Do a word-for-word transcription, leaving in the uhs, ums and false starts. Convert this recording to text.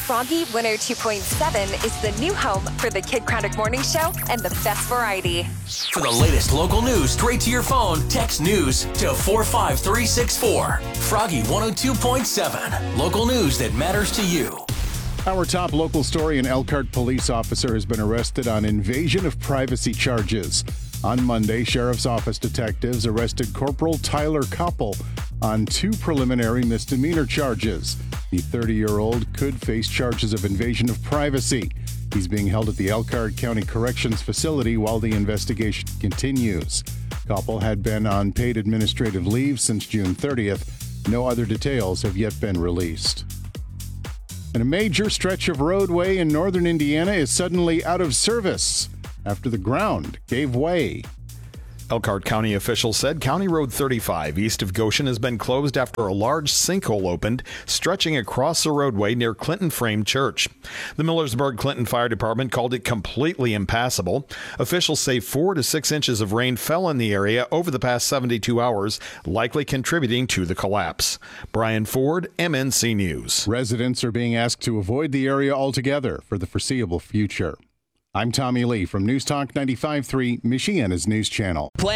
Froggy one oh two point seven is the new home for the Kid Craddock Morning Show and the best variety. For the latest local news straight to your phone, text news to four five three six four. Froggy one oh two point seven. Local news that matters to you. Our top local story: an Elkhart police officer has been arrested on invasion of privacy charges. On Monday, Sheriff's Office detectives arrested Corporal Tyler Koppel on two preliminary misdemeanor charges. The thirty-year-old could face charges of invasion of privacy. He's being held at the Elkhart County Corrections Facility while the investigation continues. Koppel had been on paid administrative leave since June thirtieth. No other details have yet been released. And a major stretch of roadway in northern Indiana is suddenly out of service after the ground gave way. Elkhart County officials said County Road thirty-five east of Goshen has been closed after a large sinkhole opened, stretching across the roadway near Clinton Frame Church. The Millersburg Clinton Fire Department called it completely impassable. Officials say four to six inches of rain fell in the area over the past seventy-two hours, likely contributing to the collapse. Brian Ford, M N C News. Residents are being asked to avoid the area altogether for the foreseeable future. I'm Tommy Lee from News Talk ninety-five point three, Michiana's News Channel.